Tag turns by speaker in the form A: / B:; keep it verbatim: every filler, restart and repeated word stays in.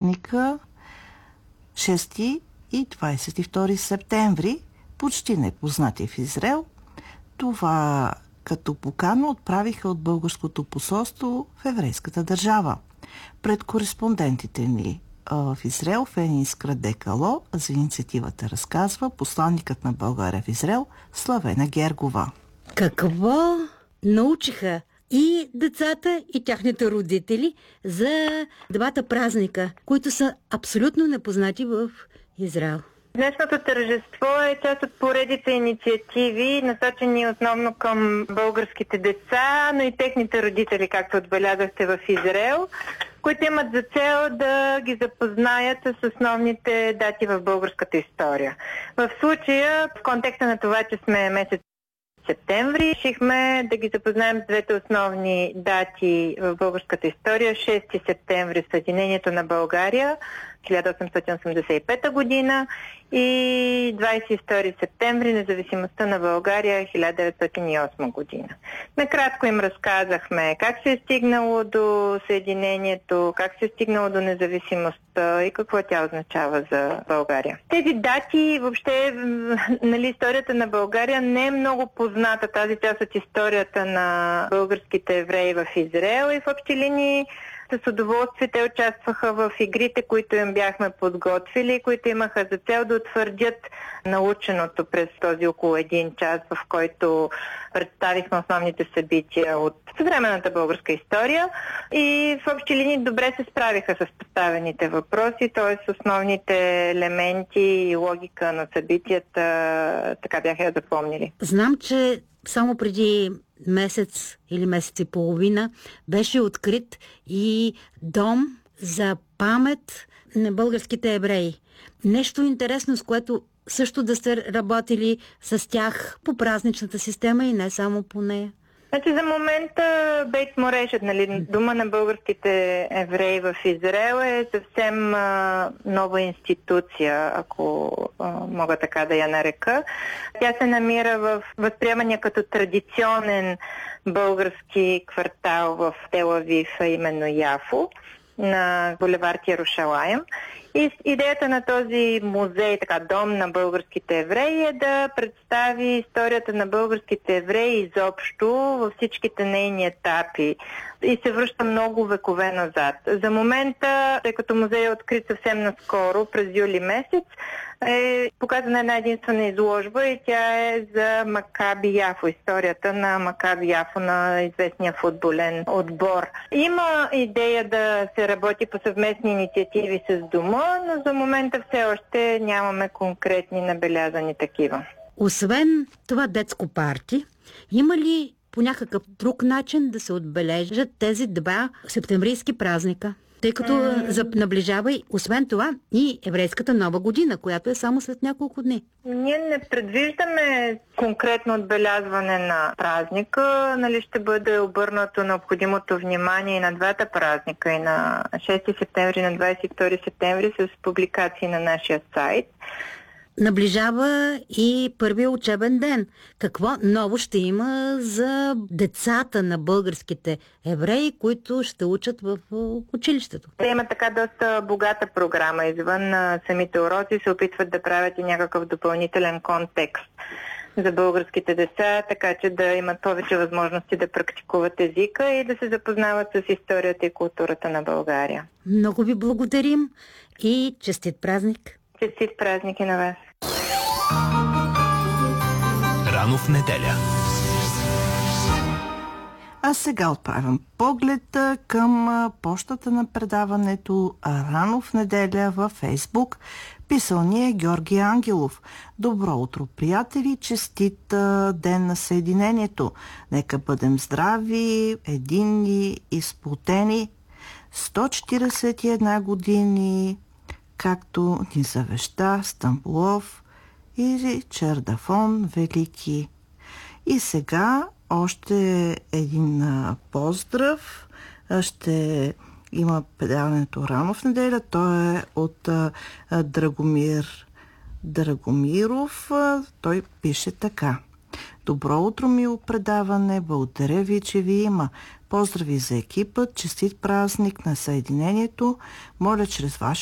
A: празника шести и двадесет и втори септември, почти непознати в Израел. Това като покана отправиха от българското посолство в еврейската държава. Пред кореспондентите ни в Израел Фени Искра Декало за инициативата разказва посланникът на България в Израел Славена Гергова.
B: Какво научиха и децата, и тяхните родители за двата празника, които са абсолютно непознати в Израел?
C: Днешното тържество е част от поредица инициативи, насочени основно към българските деца, но и техните родители, както отбелязахте, в Израел, които имат за цел да ги запознаят с основните дати в българската история. В случая, в контекста на това, че сме месец септември, решихме да ги запознаем с двете основни дати в българската история. шести септември – Съединението на България, хиляда осемстотин осемдесет и пета година, и двадесет и втори септември – Независимостта на България, хиляда деветстотин и осма година. Накратко им разказахме как се е стигнало до Съединението, как се е стигнало до независимостта и какво тя означава за България. Тези дати, въобще, нали, историята на България не е много позната, тази част от историята на българските евреи в Израел, и в общи линии с удоволствие те участваха в игрите, които им бяхме подготвили, които имаха за цел да утвърдят наученото през този около един час, в който представихме основните събития от съвременната българска история, и в общи линии добре се справиха с поставените въпроси, т.е. основните елементи и логика на събитията така бяха я запомнили.
B: Знам, че само преди месец или месец и половина беше открит и дом за памет на българските евреи. Нещо интересно, с което също да сте работили с тях по празничната система и не само по нея.
C: Значи за момента Бейт Морешет, нали, Дома на българските евреи в Израел, е съвсем а, нова институция, ако а, мога така да я нарека. Тя се намира в възприемания като традиционен български квартал в Тел Авив, а именно Яфо, на булевард Йерушалаим. И идеята на този музей, така дом на българските евреи, е да представи историята на българските евреи изобщо във всичките нейни етапи и се връща много векове назад. За момента, тъй като музей е открит съвсем наскоро, през юли месец, е показана една единствена изложба и тя е за Макаби Яфо, историята на Макаби Яфо, на известния футболен отбор. Има идея да се работи по съвместни инициативи с дома, но за момента все още нямаме конкретни набелязани такива.
B: Освен това детско парти, има ли по някакъв друг начин да се отбележат тези два септемврийски празника? Тъй като mm. наближава и, освен това, и еврейската нова година, която е само след няколко дни.
C: Ние не предвиждаме конкретно отбелязване на празника. Нали, ще бъде обърнато необходимото внимание и на двата празника, и на шести септември, и на двадесет и втори септември, с публикации на нашия сайт.
B: Наближава и първия учебен ден. Какво ново ще има за децата на българските евреи, които ще учат в училището?
C: Те имат така доста богата програма. Извън самите уроци се опитват да правят и някакъв допълнителен контекст за българските деца, така че да имат повече възможности да практикуват езика и да се запознават с историята и културата на България.
B: Много ви благодарим и честит празник!
C: Честит празник и на вас!
D: Рано в неделя.
A: А сега отправям поглед към пощата на предаването Рано в неделя във Фейсбук. Писал ни е Георги Ангелов. Добро утро, приятели! Честит ден на Съединението! Нека бъдем здрави, единни и сплотени. сто четиридесет и една години, както ни завеща Стамболов и Чердафон Велики. И сега още един поздрав. Ще има предаването Рано в неделя. Той е от Драгомир Драгомиров. Той пише така: Добро утро, мило предаване. Благодаря ви, че ви има. Поздрави за екипа. Честит празник на Съединението. Моля чрез ваше